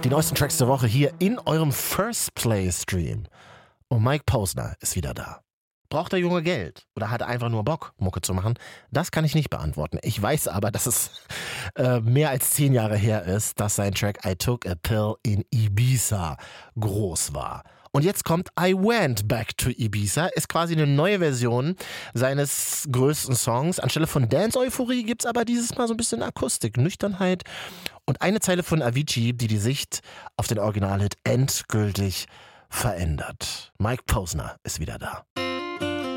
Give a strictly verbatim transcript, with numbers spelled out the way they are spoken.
Die neuesten Tracks der Woche hier in eurem First Play Stream. Und Mike Posner ist wieder da. Braucht der Junge Geld oder hat er einfach nur Bock, Mucke zu machen? Das kann ich nicht beantworten. Ich weiß aber, dass es äh, mehr als zehn Jahre her ist, dass sein Track I Took a Pill in Ibiza groß war. Und jetzt kommt I Went Back to Ibiza, ist quasi eine neue Version seines größten Songs. Anstelle von Dance-Euphorie gibt es aber dieses Mal so ein bisschen Akustik, Nüchternheit und eine Zeile von Avicii, die die Sicht auf den Originalhit endgültig verändert. Mike Posner ist wieder da.